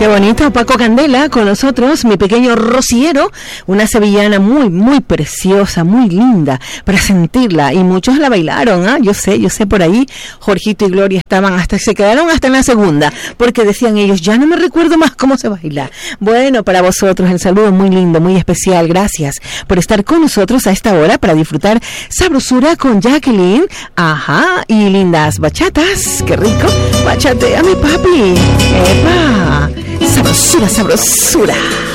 Qué bonito, Paco Candela con nosotros, mi pequeño rociero, una sevillana muy, muy preciosa, muy linda, para sentirla, y muchos la bailaron, ¿ah? Yo sé, por ahí, Jorgito y Gloria se quedaron hasta en la segunda, porque decían ellos, ya no me recuerdo más cómo se baila. Bueno, para vosotros, el saludo muy lindo, muy especial, gracias por estar con nosotros a esta hora, para disfrutar sabrosura con Jacqueline, ajá, y lindas bachatas, qué rico, bachatea mi papi, epa. Sabrosura, sabrosura.